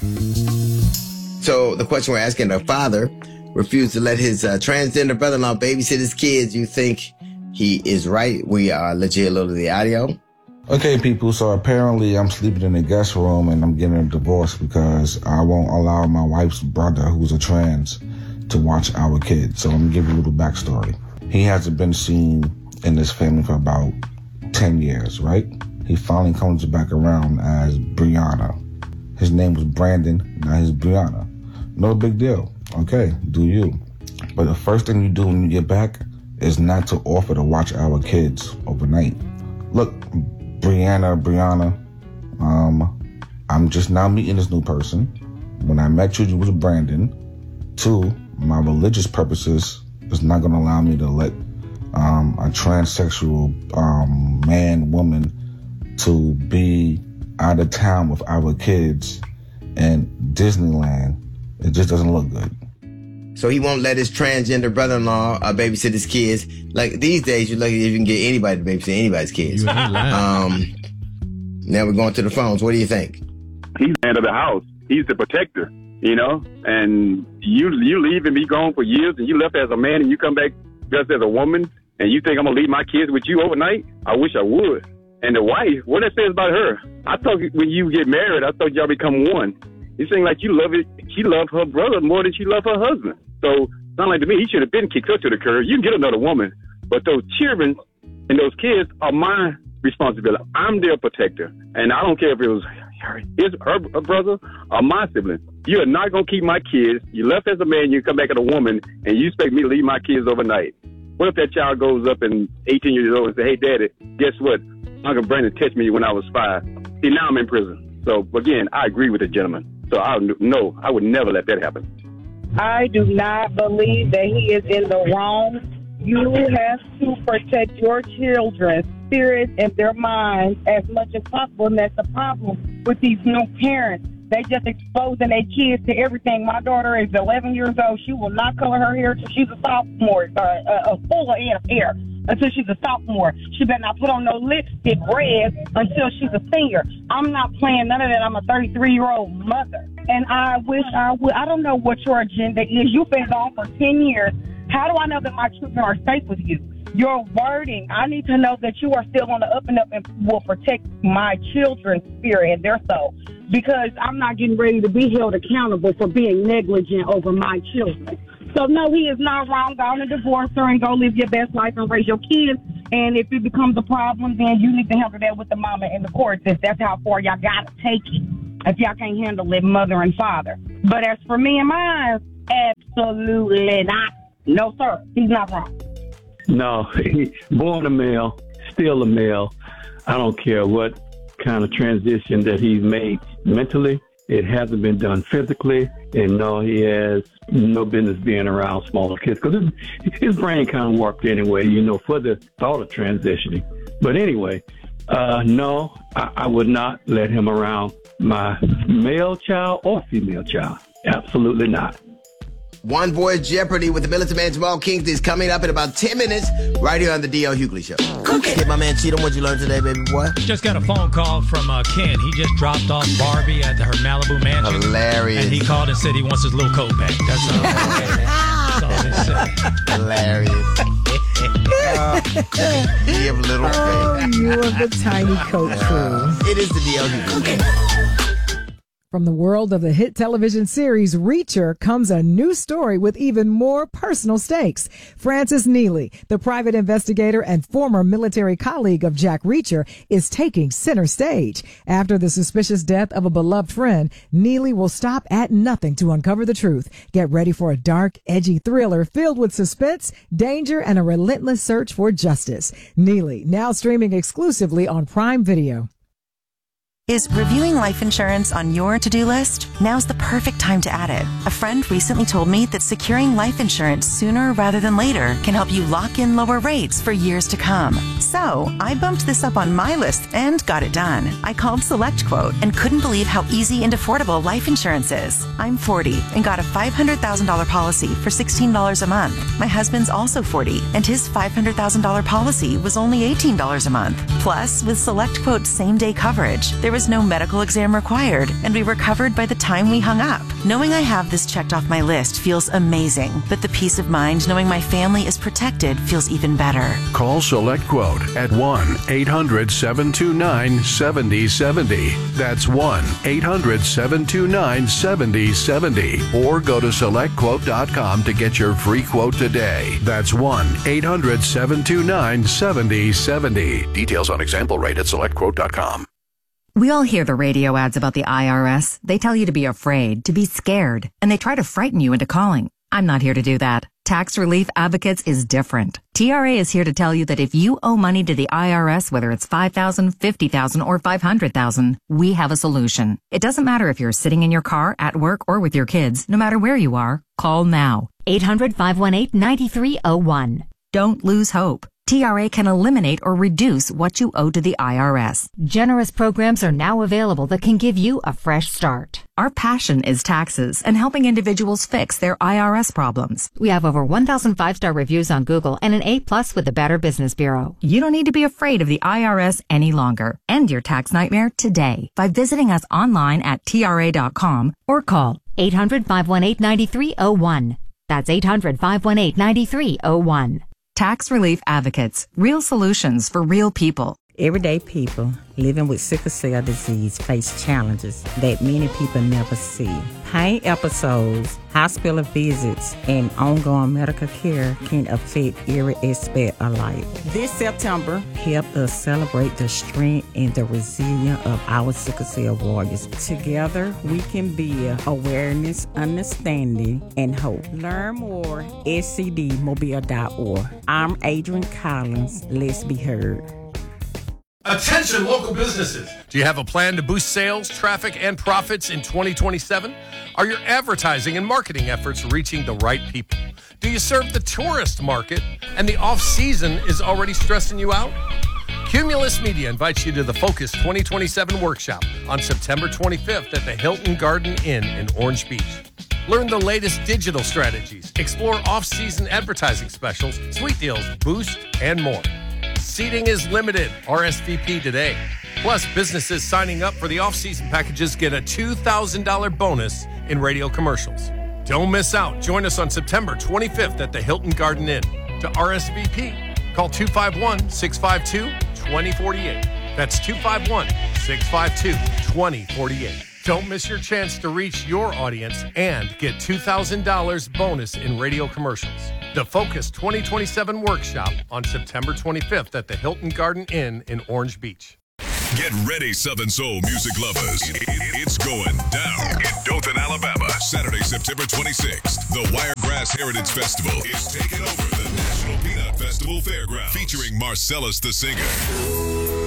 So the question we're asking, a father refused to let his transgender brother-in-law babysit his kids. You think he is right? We are legit a little of the audio. Okay, people, so apparently I'm sleeping in the guest room and I'm getting a divorce because I won't allow my wife's brother, who's a trans, to watch our kids. So I'm going to give you a little backstory. He hasn't been seen in this family for about 10 years, right? He finally comes back around as Brianna. His name was Brandon, now he's Brianna. No big deal. Okay, do you. But the first thing you do when you get back is not to offer to watch our kids overnight. Look, Brianna, I'm just now meeting this new person. When I met you, you was Brandon. 2, my religious purposes is not going to allow me to let a transsexual man, woman, to be out of town with our kids in Disneyland. It just doesn't look good. So he won't let his transgender brother-in-law babysit his kids. Like these days, you're lucky if you can get anybody to babysit anybody's kids. Now we're going to the phones. What do you think? He's the head of the house. He's the protector, you know. And you leave and be gone for years, and you left as a man, and you come back just as a woman, and you think I'm gonna leave my kids with you overnight? I wish I would. And the wife, what that says about her? I thought when you get married, I thought y'all become one. It seems like you love it. She loved her brother more than she loved her husband. So, sound like to me, he should have been kicked her to the curb. You can get another woman, but those children and those kids are my responsibility. I'm their protector, and I don't care if it was her brother or my sibling. You are not gonna keep my kids. You left as a man, you come back as a woman, and you expect me to leave my kids overnight. What if that child goes up and 18 years old and say, "Hey, Daddy, guess what? Uncle Brandon touched me when I was 5. See, now I'm in prison." So again, I agree with the gentleman. So I would never let that happen. I do not believe that he is in the wrong. You have to protect your children's spirits and their minds as much as possible, and that's the problem with these new parents. They just exposing their kids to everything. My daughter is 11 years old. She will not color her hair until she's a sophomore, a full head of hair until she's a sophomore. She better not put on no lipstick red until she's a senior. I'm not playing none of that. I'm a 33-year-old mother. And I wish I would. I don't know what your agenda is. You've been gone for 10 years. How do I know that my children are safe with you? Your wording, I need to know that you are still on the up and up and will protect my children's spirit and their soul. Because I'm not getting ready to be held accountable for being negligent over my children. So, no, he is not wrong. Go and divorce her and go live your best life and raise your kids. And if it becomes a problem, then you need to handle that with the mama and the courts. If that's how far y'all got to take it. If y'all can't handle it, mother and father. But as for me and mine, absolutely not. No, sir. He's not wrong. No, born a male, still a male. I don't care what kind of transition that he's made mentally. It hasn't been done physically. And no, he has no business being around smaller kids because his brain kind of warped anyway, for the thought of transitioning. But anyway, no, I would not let him around my male child or female child. Absolutely not. One Voice Jeopardy with the Militant Man Jamal King is coming up in about 10 minutes right here on the D.L. Hughley Show. Okay, my man Cheatham, what'd you learn today, baby boy? Just got a phone call from Ken. He just dropped off Barbie at her Malibu mansion. Hilarious. And he called and said he wants his little coat back. That's all. That's all he said. Hilarious. Give little baby. You are the tiny coat crew. It is the D.L. Hughley Show. From the world of the hit television series Reacher comes a new story with even more personal stakes. Francis Neely, the private investigator and former military colleague of Jack Reacher, is taking center stage. After the suspicious death of a beloved friend, Neely will stop at nothing to uncover the truth. Get ready for a dark, edgy thriller filled with suspense, danger, and a relentless search for justice. Neely, now streaming exclusively on Prime Video. Is reviewing life insurance on your to-do list? Now's the perfect time to add it. A friend recently told me that securing life insurance sooner rather than later can help you lock in lower rates for years to come. So I bumped this up on my list and got it done. I called SelectQuote and couldn't believe how easy and affordable life insurance is. I'm 40 and got a $500,000 policy for $16 a month. My husband's also 40 and his $500,000 policy was only $18 a month. Plus, with SelectQuote's same-day coverage, there was no medical exam required, and we recovered by the time we hung up. Knowing I have this checked off my list feels amazing, but the peace of mind knowing my family is protected feels even better. Call Select Quote at 1-800-729-7070. That's 1-800-729-7070. Or go to SelectQuote.com to get your free quote today. That's 1-800-729-7070. Details on example rate at SelectQuote.com. We all hear the radio ads about the IRS. They tell you to be afraid, to be scared, and they try to frighten you into calling. I'm not here to do that. Tax Relief Advocates is different. TRA is here to tell you that if you owe money to the IRS, whether it's $5,000, $50,000, or $500,000, we have a solution. It doesn't matter if you're sitting in your car, at work, or with your kids. No matter where you are, call now. 800-518-9301. Don't lose hope. TRA can eliminate or reduce what you owe to the IRS. Generous programs are now available that can give you a fresh start. Our passion is taxes and helping individuals fix their IRS problems. We have over 1,000 5-star reviews on Google and an A+ with the Better Business Bureau. You don't need to be afraid of the IRS any longer. End your tax nightmare today by visiting us online at TRA.com or call 800-518-9301. That's 800-518-9301. Tax Relief Advocates. Real solutions for real people. Everyday people living with sickle cell disease face challenges that many people never see. Pain episodes, hospital visits, and ongoing medical care can affect every aspect of life. This September, help us celebrate the strength and the resilience of our sickle cell warriors. Together, we can build awareness, understanding, and hope. Learn more at scdmobile.org. I'm Adrian Collins. Let's be heard. Attention local businesses. Do you have a plan to boost sales, traffic, and profits in 2027? Are your advertising and marketing efforts reaching the right people? Do you serve the tourist market and the off-season is already stressing you out? Cumulus Media invites you to the Focus 2027 workshop on September 25th at the Hilton Garden Inn in Orange Beach. Learn the latest digital strategies, explore off-season advertising specials, sweet deals, boost, and more. Seating is limited. RSVP today. Plus, businesses signing up for the off-season packages get a $2,000 bonus in radio commercials. Don't miss out. Join us on September 25th at the Hilton Garden Inn. To RSVP, call 251-652-2048. That's 251-652-2048. Don't miss your chance to reach your audience and get $2,000 bonus in radio commercials. The Focus 2027 workshop on September 25th at the Hilton Garden Inn in Orange Beach. Get ready, Southern Soul music lovers. It's going down in Dothan, Alabama. Saturday, September 26th. The Wiregrass Heritage Festival is taking over the National Peanut Festival Fairgrounds, featuring Marcellus the Singer.